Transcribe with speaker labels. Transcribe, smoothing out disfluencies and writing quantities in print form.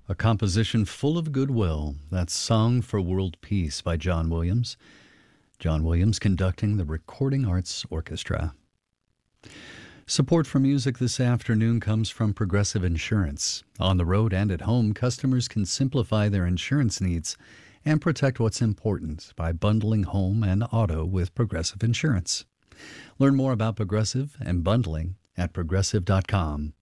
Speaker 1: A composition full of goodwill. That's Song for World Peace by John Williams. John Williams conducting the Recording Arts Orchestra. Support for music this afternoon comes from Progressive Insurance. On the road and at home, customers can simplify their insurance needs and protect what's important by bundling home and auto with Progressive Insurance. Learn more about Progressive and bundling at progressive.com.